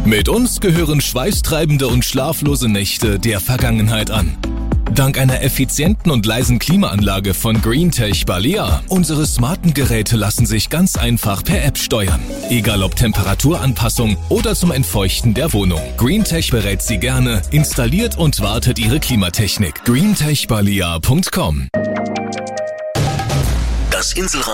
Mit uns gehören schweißtreibende und schlaflose Nächte der Vergangenheit an. Dank einer effizienten und leisen Klimaanlage von Greentech Balea, unsere smarten Geräte lassen sich ganz einfach per App steuern. Egal ob Temperaturanpassung oder zum Entfeuchten der Wohnung. Greentech berät Sie gerne, installiert und wartet Ihre Klimatechnik. greentechbalea.com. Das Inselradio